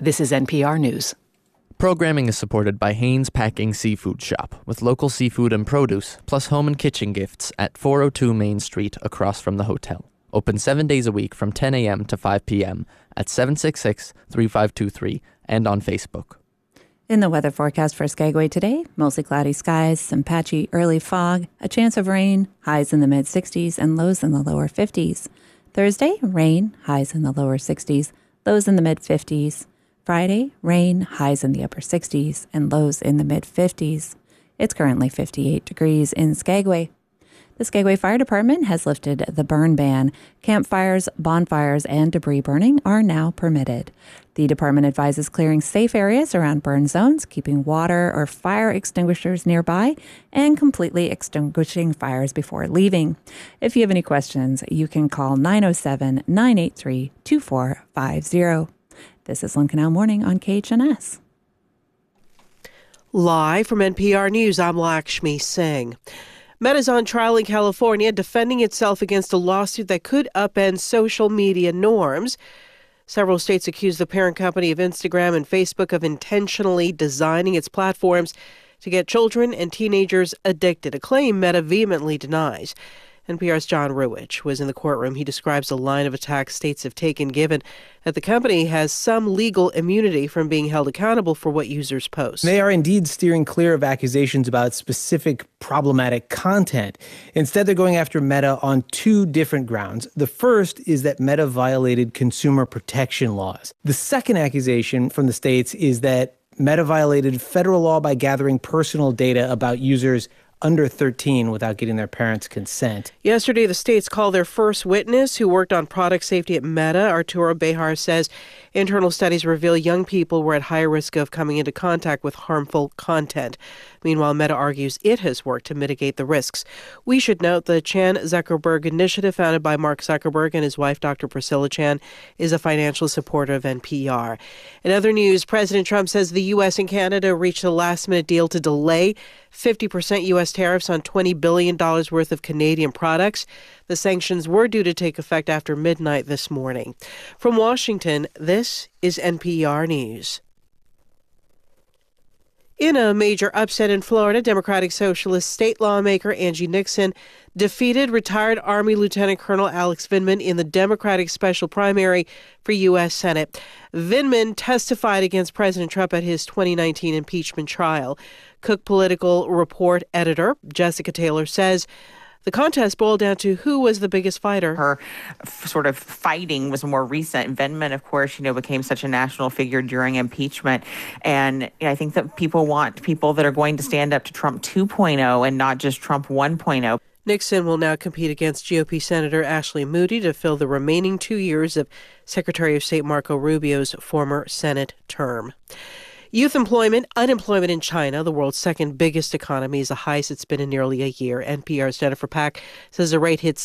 This is NPR News. Programming is supported by Haynes Packing Seafood Shop, with local seafood and produce, plus home and kitchen gifts at 402 Main Street across from the hotel. Open 7 days a week from 10 a.m. to 5 p.m. at 766-3523 and on Facebook. In the weather forecast for Skagway today, mostly cloudy skies, some patchy early fog, a chance of rain, highs in the mid-60s and lows in the lower 50s. Thursday, rain, highs in the lower 60s, lows in the mid-50s. Friday, rain, highs in the upper 60s and lows in the mid-50s. It's currently 58 degrees in Skagway. The Skagway Fire Department has lifted the burn ban. Campfires, bonfires, and debris burning are now permitted. The department advises clearing safe areas around burn zones, keeping water or fire extinguishers nearby, and completely extinguishing fires before leaving. If you have any questions, you can call 907-983-2450. This is Lincoln Now Morning on KHNS. Live from NPR News, I'm Lakshmi Singh. Meta's on trial in California defending itself against a lawsuit that could upend social media norms. Several states accuse the parent company of Instagram and Facebook of intentionally designing its platforms to get children and teenagers addicted, a claim Meta vehemently denies. NPR's John Ruwitch was in the courtroom. He describes the line of attack states have taken, given that the company has some legal immunity from being held accountable for what users post. They are indeed steering clear of accusations about specific problematic content. Instead, they're going after Meta on two different grounds. The first is that Meta violated consumer protection laws. The second accusation from the states is that Meta violated federal law by gathering personal data about users under 13 without getting their parents' consent. Yesterday, the states called their first witness who worked on product safety at Meta. Arturo Behar says internal studies reveal young people were at higher risk of coming into contact with harmful content. Meanwhile, Meta argues it has worked to mitigate the risks. We should note the Chan Zuckerberg Initiative, founded by Mark Zuckerberg and his wife, Dr. Priscilla Chan, is a financial supporter of NPR. In other news, President Trump says the U.S. and Canada reached a last-minute deal to delay 50% U.S. tariffs on $20 billion worth of Canadian products. The sanctions were due to take effect after midnight this morning. From Washington, this is NPR News. In a major upset in Florida, Democratic Socialist state lawmaker Angie Nixon defeated retired Army Lieutenant Colonel Alex Vindman in the Democratic special primary for U.S. Senate. Vindman testified against President Trump at his 2019 impeachment trial. Cook Political Report editor Jessica Taylor says the contest boiled down to who was the biggest fighter. Her sort of fighting was more recent. Vindman, of course, became such a national figure during impeachment. And I think that people want people that are going to stand up to Trump 2.0 and not just Trump 1.0. Nixon will now compete against GOP Senator Ashley Moody to fill the remaining 2 years of Secretary of State Marco Rubio's former Senate term. Youth unemployment in China, the world's second biggest economy, is the highest it's been in nearly a year. NPR's Jennifer Pack says the rate hit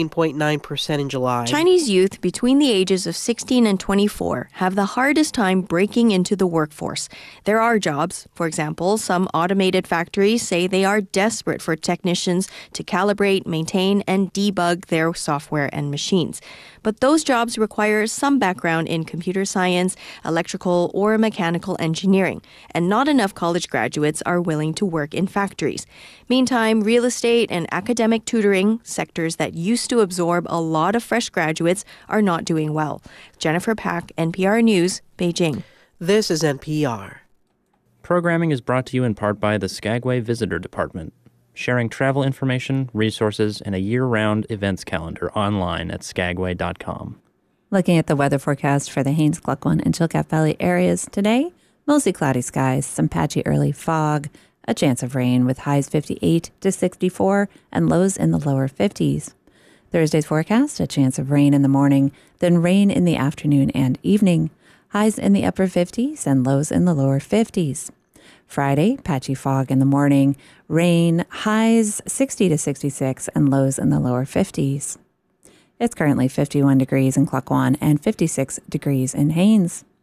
17.9% in July. Chinese youth between the ages of 16 and 24 have the hardest time breaking into the workforce. There are jobs. For example, some automated factories say they are desperate for technicians to calibrate, maintain, and debug their software and machines. But those jobs require some background in computer science, electrical, or mechanical engineering, and not enough college graduates are willing to work in factories. Meantime, real estate and academic tutoring, sectors that used to absorb a lot of fresh graduates, are not doing well. Jennifer Pack, NPR News, Beijing. This is NPR. Programming is brought to you in part by the Skagway Visitor Department, sharing travel information, resources, and a year-round events calendar online at skagway.com. Looking at the weather forecast for the Haines, Gluckwan, and Chilkat Valley areas today, mostly cloudy skies, some patchy early fog, a chance of rain with highs 58 to 64 and lows in the lower 50s. Thursday's forecast, a chance of rain in the morning, then rain in the afternoon and evening, highs in the upper 50s and lows in the lower 50s. Friday, patchy fog in the morning, rain, highs 60 to 66 and lows in the lower 50s. It's currently 51 degrees in Gluckwan and 56 degrees in Haines.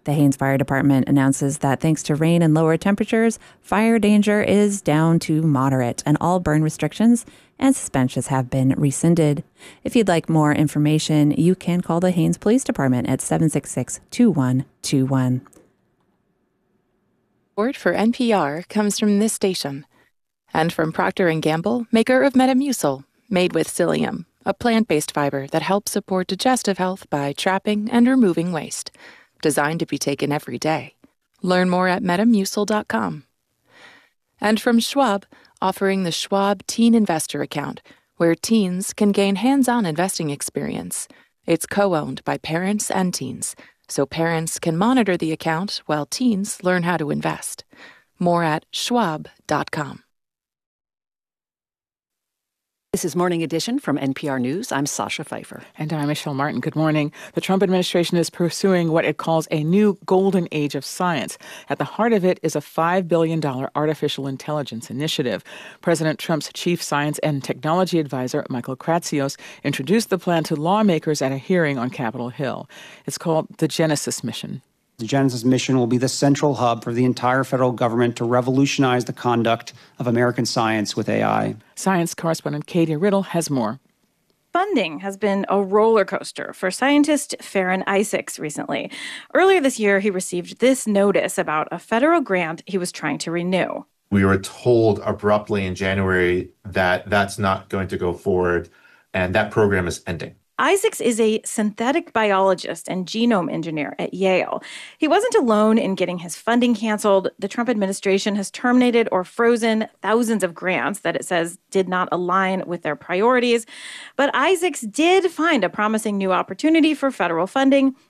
The Haines Fire Department announces that thanks to rain and lower temperatures, fire danger is down to moderate, and all burn restrictions and suspensions have been rescinded. If you'd like more information, you can call the Haines Police Department at 766-2121. Support for NPR comes from this station and from Procter & Gamble, maker of Metamucil, made with psyllium, a plant-based fiber that helps support digestive health by trapping and removing waste. Designed to be taken every day. Learn more at metamucil.com. And from Schwab, offering the Schwab Teen Investor Account, where teens can gain hands-on investing experience. It's co-owned by parents and teens, so parents can monitor the account while teens learn how to invest. More at schwab.com. This is Morning Edition from NPR News. I'm Sasha Pfeiffer. And I'm Michelle Martin. Good morning. The Trump administration is pursuing what it calls a new golden age of science. At the heart of it is a $5 billion artificial intelligence initiative. President Trump's chief science and technology advisor, Michael Kratsios, introduced the plan to lawmakers at a hearing on Capitol Hill. It's called the Genesis Mission. The Genesis mission will be the central hub for the entire federal government to revolutionize the conduct of American science with AI. Science correspondent Katie Riddle has more. Funding has been a roller coaster for scientist Farron Isaacs recently. Earlier this year, he received this notice about a federal grant he was trying to renew. We were told abruptly in January that that's not going to go forward, and that program is ending. Isaacs is a synthetic biologist and genome engineer at Yale. He wasn't alone in getting his funding canceled. The Trump administration has terminated or frozen thousands of grants that it says did not align with their priorities. But Isaacs did find a promising new opportunity for federal funding